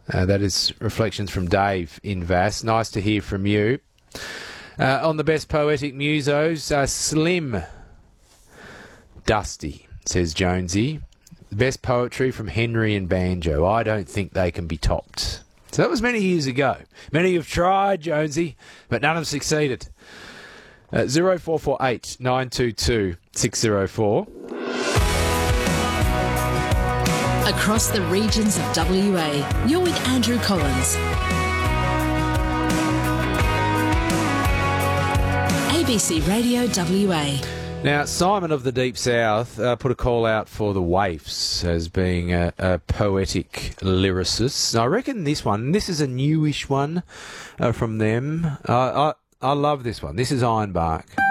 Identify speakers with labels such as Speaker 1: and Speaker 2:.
Speaker 1: That is Reflections from Dave in Vass. Nice to hear from you. On the best poetic musos, Slim Dusty, says Jonesy. The best poetry from Henry and Banjo. I don't think they can be topped. So that was many years ago. Many have tried, Jonesy, but none have succeeded. 0448 922 604.
Speaker 2: Across the regions of WA, you're with Andrew Collins. ABC Radio WA.
Speaker 1: Now, Simon of the Deep South put a call out for the Waifs as being a poetic lyricist. I reckon this is a newish one from them. I love this one. This is Ironbark.